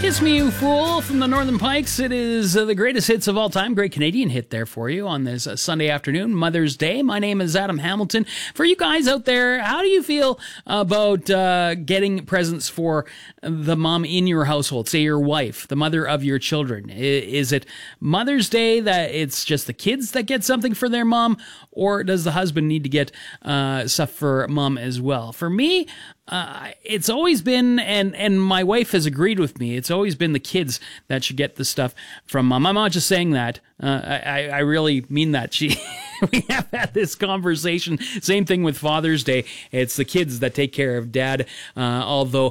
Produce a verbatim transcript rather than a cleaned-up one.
Kiss Me You Fool from the Northern Pikes. It is uh, the greatest hits of all time. Great Canadian hit there for you on this uh, Sunday afternoon, Mother's Day. My name is Adam Hamilton. For you guys out there, how do you feel about uh, getting presents for the mom in your household? Say your wife, the mother of your children. I- Is it Mother's Day that it's just the kids that get something for their mom? Or does the husband need to get uh, stuff for mom as well? For me, Uh, it's always been, and, and my wife has agreed with me, it's always been the kids that should get the stuff from mom. I'm not just saying that. Uh, I, I really mean that. She, we have had this conversation. Same thing with Father's Day. It's the kids that take care of dad. Uh, although